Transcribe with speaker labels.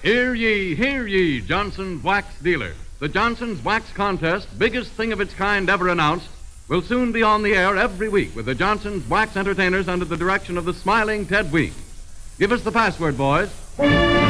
Speaker 1: Hear ye, Johnson's Wax Dealer. The Johnson's Wax Contest, biggest thing of its kind ever announced, will soon be on the air every week with the Johnson's Wax Entertainers under the direction of the smiling Ted Wein. Give us the password, boys.